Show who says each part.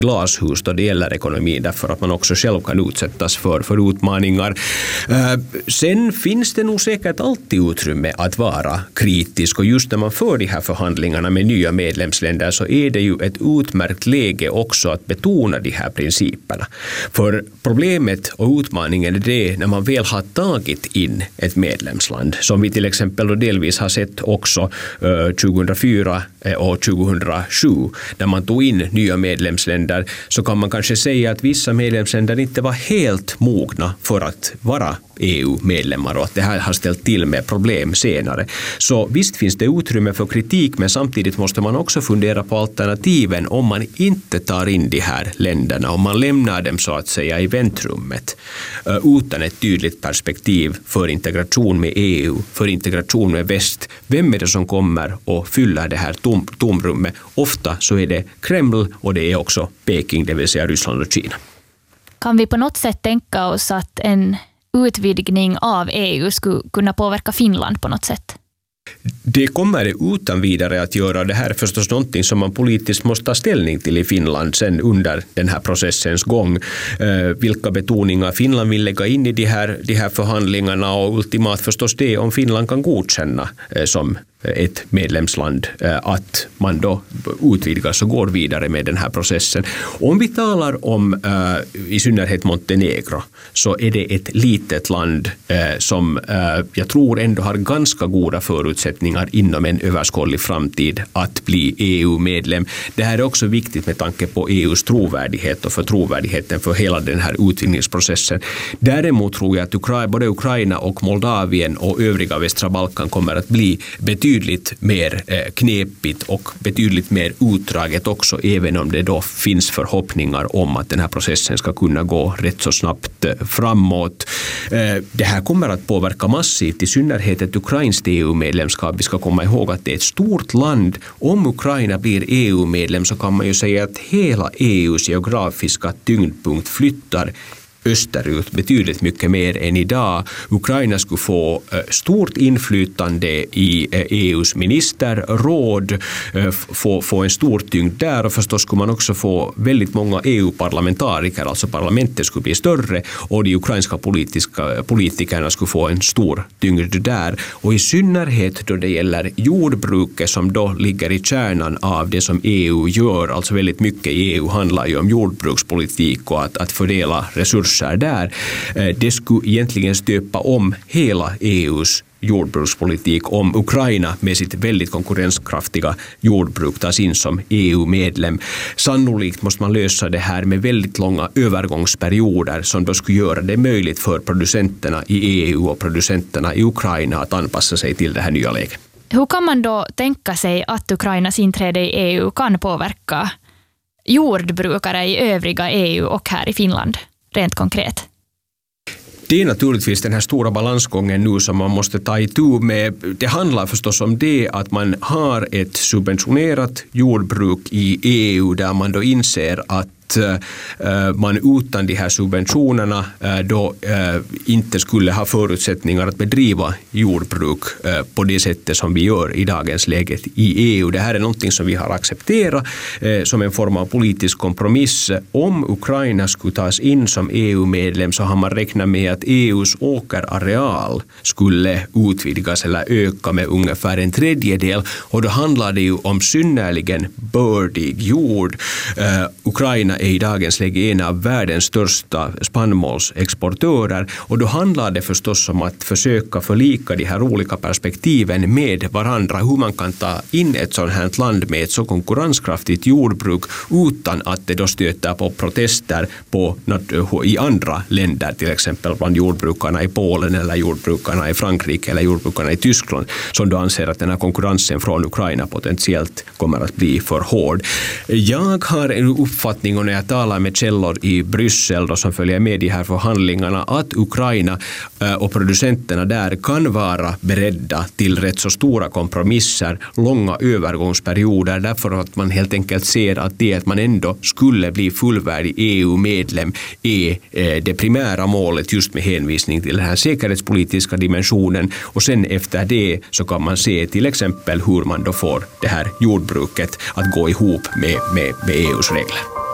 Speaker 1: glashus då det gäller ekonomin, därför att man också själv kan utsättas för utmaningar. Sen finns det nog säkert alltid utrymme att vara kritisk, och just när man för de här förhandlingarna med nya medlemsländer så är det ju ett utmärkt läge också att betona de här principerna. För problemet och utmaningen är det när man väl har tagit in ett medlemsland, som vi till exempel då delvis har sett också 2004 och 2007, när man tog in nya medlemsländer, så kan man kanske säga att vissa medlemsländer inte var helt mogna för att vara EU-medlemmar, och att det här har ställt till med problem senare. Så visst finns det utrymme för kritik, men samtidigt måste man också fundera på alternativen om man inte tar in de här länderna, om man lämnar dem så att säga i väntrummet utan ett tydligt perspektiv för integration med EU, för integration med väst. Vem är det som kommer och fyller det här tomrummet? Ofta så är det Kreml, och det är också Peking, det vill säga Ryssland och Kina.
Speaker 2: Kan vi på något sätt tänka oss att en utvidgning av EU skulle kunna påverka Finland på något sätt?
Speaker 1: Det kommer utan vidare att göra. Det här är förstås någonting som man politiskt måste ta ställning till i Finland sen under den här processens gång. Vilka betoningar Finland vill lägga in i de här förhandlingarna, och ultimat förstås det om Finland kan godkänna som ett medlemsland att man då utvidgas och går vidare med den här processen. Om vi talar om i synnerhet Montenegro, så är det ett litet land som jag tror ändå har ganska goda förutsättningar inom en överskådlig framtid att bli EU-medlem. Det här är också viktigt med tanke på EUs trovärdighet och för trovärdigheten för hela den här utvidgningsprocessen. Däremot tror jag att både Ukraina och Moldavien och övriga västra Balkan kommer att bli betydligt mer knepigt och betydligt mer utdraget också, även om det då finns förhoppningar om att den här processen ska kunna gå rätt så snabbt framåt. Det här kommer att påverka massivt, i synnerhet ett ukrainskt EU-medlemskap. Vi ska komma ihåg att det är ett stort land. Om Ukraina blir EU-medlem så kan man ju säga att hela EUs geografiska tyngdpunkt flyttar österut betydligt mycket mer än idag. Ukraina skulle få stort inflytande i EUs ministerråd, få en stor tyngd där, och förstås skulle man också få väldigt många EU-parlamentariker, alltså parlamentet skulle bli större, och de ukrainska politikerna skulle få en stor tyngd där. Och i synnerhet då det gäller jordbruket, som då ligger i kärnan av det som EU gör, alltså väldigt mycket i EU handlar ju om jordbrukspolitik och att fördela resurser där. Det skulle egentligen stöpa om hela EUs jordbrukspolitik om Ukraina med sitt väldigt konkurrenskraftiga jordbruk tas in som EU-medlem. Sannolikt måste man lösa det här med väldigt långa övergångsperioder som då skulle göra det möjligt för producenterna i EU och producenterna i Ukraina att anpassa sig till det här nya läget.
Speaker 2: Hur kan man då tänka sig att Ukrainas inträde i EU kan påverka jordbrukare i övriga EU och här i Finland rent konkret?
Speaker 1: Det är naturligtvis den här stora balansgången nu som man måste ta itu med. Det handlar förstås om det att man har ett subventionerat jordbruk i EU där man då inser att man utan de här subventionerna då inte skulle ha förutsättningar att bedriva jordbruk på det sättet som vi gör i dagens läge i EU. Det här är någonting som vi har accepterat som en form av politisk kompromiss. Om Ukraina skulle tas in som EU-medlem så har man räknat med att EUs åkerareal skulle utvidgas eller öka med ungefär 1/3, och då handlar det ju om synnerligen bördig jord. Ukraina är i dagens läge en av världens största spannmålsexportörer, och då handlar det förstås om att försöka förlika de här olika perspektiven med varandra, hur man kan ta in ett sådant här land med ett så konkurrenskraftigt jordbruk utan att det då stöter på protester i andra länder, till exempel bland jordbrukarna i Polen eller jordbrukarna i Frankrike eller jordbrukarna i Tyskland, som då anser att den här konkurrensen från Ukraina potentiellt kommer att bli för hård. Jag har en uppfattning, och när jag talar med källor i Bryssel då, som följer med de här förhandlingarna, att Ukraina och producenterna där kan vara beredda till rätt så stora kompromisser, långa övergångsperioder, därför att man helt enkelt ser att det att man ändå skulle bli fullvärdig EU-medlem är det primära målet, just med hänvisning till den här säkerhetspolitiska dimensionen, och sen efter det så kan man se till exempel hur man då får det här jordbruket att gå ihop med EUs regler.